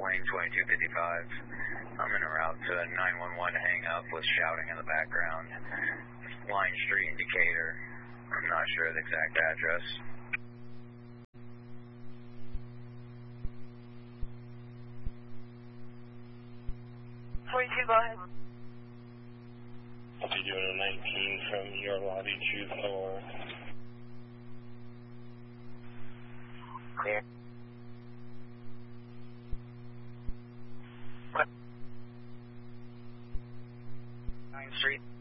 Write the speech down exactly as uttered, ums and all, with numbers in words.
Wayne twenty-two fifty-five. I'm en route to a nine one one hang up with shouting in the background. Line Street in Decatur. I'm not sure of the exact address. twenty-two, go ahead. I'll be doing a nineteen from your lobby to Thor. Clear. What? nine Street.